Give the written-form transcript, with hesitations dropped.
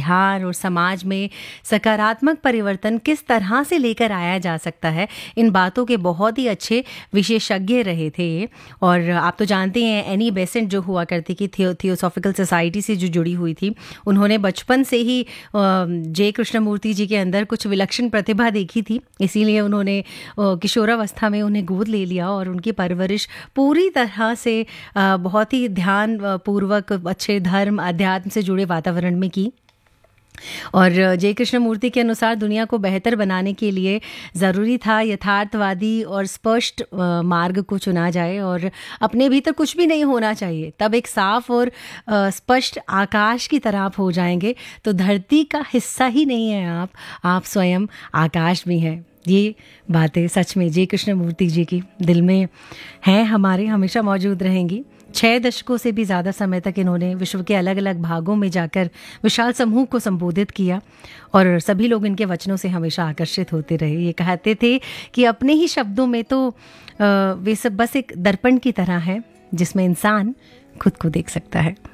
सुधार और समाज में सकारात्मक परिवर्तन किस तरह से लेकर आया जा सकता है, इन बातों के बहुत ही अच्छे विशेषज्ञ रहे थे ये। और आप तो जानते हैं एनी बेसेंट जो हुआ करती कि थियोसॉफिकल सोसाइटी से जो जुड़ी हुई थी, उन्होंने बचपन से ही जे कृष्णमूर्ति जी के अंदर कुछ विलक्षण प्रतिभा देखी थी, इसीलिए उन्होंने किशोरावस्था में उन्हें गोद ले लिया और उनकी परवरिश पूरी तरह से बहुत ही ध्यान पूर्वक अच्छे धर्म अध्यात्म से जुड़े वातावरण में की। और जय कृष्णमूर्ति के अनुसार दुनिया को बेहतर बनाने के लिए ज़रूरी था यथार्थवादी और स्पष्ट मार्ग को चुना जाए और अपने भीतर कुछ भी नहीं होना चाहिए। तब एक साफ और स्पष्ट आकाश की तरह आप हो जाएंगे, तो धरती का हिस्सा ही नहीं है आप स्वयं आकाश भी हैं। ये बातें सच में जय कृष्णमूर्ति जी की दिल में हैं, हमारे हमेशा मौजूद रहेंगी। 6 दशकों से भी ज़्यादा समय तक इन्होंने विश्व के अलग अलग भागों में जाकर विशाल समूह को संबोधित किया और सभी लोग इनके वचनों से हमेशा आकर्षित होते रहे। ये कहते थे कि अपने ही शब्दों में तो वे सब बस एक दर्पण की तरह है जिसमें इंसान खुद को देख सकता है।